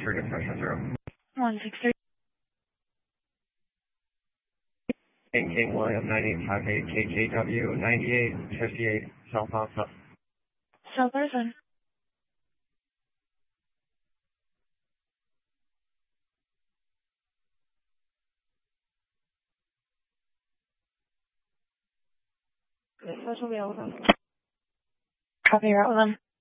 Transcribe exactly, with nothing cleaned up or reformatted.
three depression zero. one six three. King King William nine eight five eight K J W ninety-eight fifty-eight South Alpha. South Person. This will be over. Copy, route with them.